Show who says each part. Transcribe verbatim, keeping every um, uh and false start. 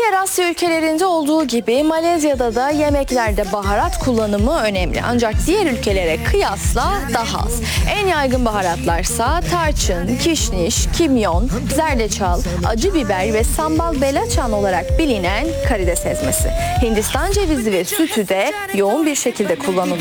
Speaker 1: Diğer Asya ülkelerinde olduğu gibi Malezya'da da yemeklerde baharat kullanımı önemli. Ancak diğer ülkelere kıyasla daha az. En yaygın baharatlarsa tarçın, kişniş, kimyon, zerdeçal, acı biber ve sambal belacan olarak bilinen karides ezmesi. Hindistan cevizi ve sütü de yoğun bir şekilde kullanılıyor.